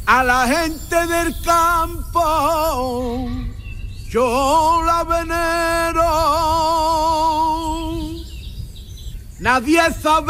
A la gente del campo yo la venero. Nadie sabe